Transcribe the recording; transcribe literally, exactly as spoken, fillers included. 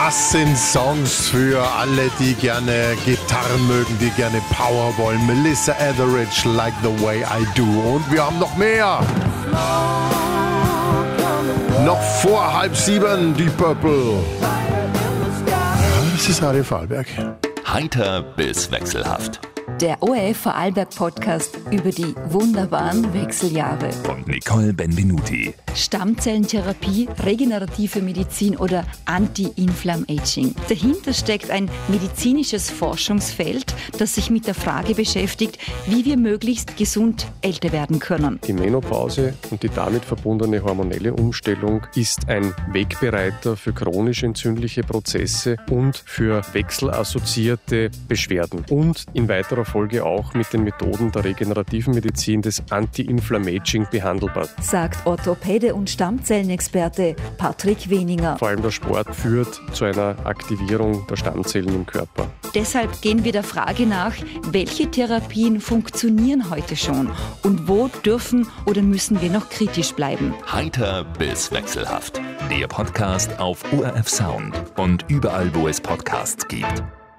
Das sind Songs für alle, die gerne Gitarren mögen, die gerne Power wollen. Melissa Etheridge, Like the Way I Do. Und wir haben noch mehr. Noch vor halb sieben, Deep Purple. Das ist Radio Vorarlberg. Heiter bis wechselhaft. Der O R F Vorarlberg Podcast über die wunderbaren Wechseljahre. Und Nicole Benvenuti. Stammzellentherapie, regenerative Medizin oder Anti-Inflammaging. Dahinter steckt ein medizinisches Forschungsfeld, das sich mit der Frage beschäftigt, wie wir möglichst gesund älter werden können. Die Menopause und die damit verbundene hormonelle Umstellung ist ein Wegbereiter für chronisch entzündliche Prozesse und für wechselassoziierte Beschwerden. Und in weiterer Folge auch mit den Methoden der regenerativen Medizin des Anti-Inflammaging behandelbar. Sagt Orthopäde und Stammzellenexperte Patrick Weninger. Vor allem der Sport führt zu einer Aktivierung der Stammzellen im Körper. Deshalb gehen wir der Frage nach, welche Therapien funktionieren heute schon und wo dürfen oder müssen wir noch kritisch bleiben. Heiter bis wechselhaft. Der Podcast auf O R F Sound und überall, wo es Podcasts gibt.